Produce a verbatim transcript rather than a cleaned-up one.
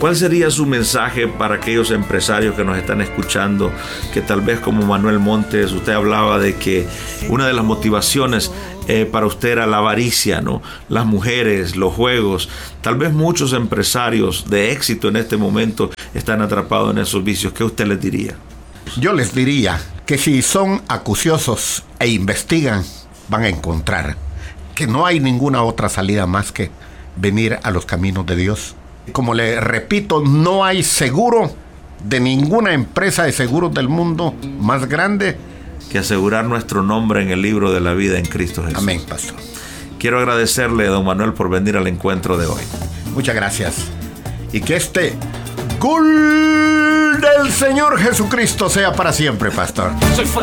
¿cuál sería su mensaje para aquellos empresarios que nos están escuchando, que tal vez como Manuel Montes, usted hablaba de que una de las motivaciones eh, para usted era la avaricia, ¿no? Las mujeres, los juegos. Tal vez muchos empresarios de éxito en este momento están atrapados en esos vicios. ¿Qué usted les diría? Yo les diría que si son acuciosos e investigan, van a encontrar que no hay ninguna otra salida más que venir a los caminos de Dios. Como le repito, no hay seguro de ninguna empresa de seguros del mundo más grande que asegurar nuestro nombre en el libro de la vida en Cristo Jesús. Amén, pastor. Quiero agradecerle a don Manuel por venir al encuentro de hoy. Muchas gracias. Y que este gol del Señor Jesucristo sea para siempre, pastor. Soy fuerte.